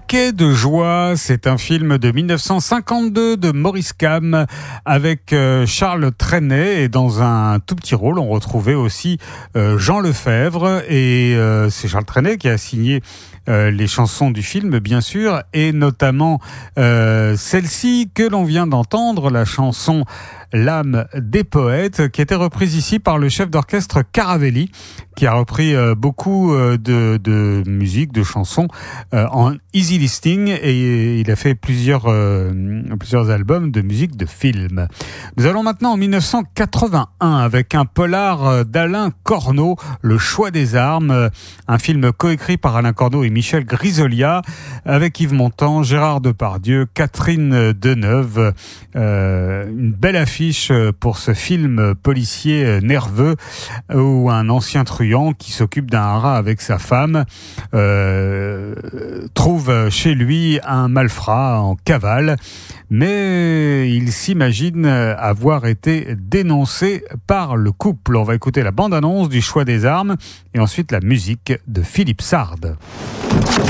Bouquet de joie, c'est un film de 1952 de Maurice Cam avec Charles Trenet, et dans un tout petit rôle on retrouvait aussi Jean Lefebvre, et c'est Charles Trenet qui a signé les chansons du film, bien sûr, et notamment celle-ci que l'on vient d'entendre, la chanson L'âme des poètes, qui était reprise ici par le chef d'orchestre Caravelli, qui a repris beaucoup de musique, de chansons en easy listening, et il a fait plusieurs albums de musique de film. Nous allons maintenant en 1981 avec un polar d'Alain Corneau, Le choix des armes, un film coécrit par Alain Corneau et Michel Grisolia, avec Yves Montand, Gérard Depardieu, Catherine Deneuve. Une belle affiche pour ce film policier nerveux où un ancien truand qui s'occupe d'un haras avec sa femme trouve chez lui un malfrat en cavale, mais il s'imagine avoir été dénoncé par le couple. On va écouter la bande-annonce du Choix des armes et ensuite la musique de Philippe Sard.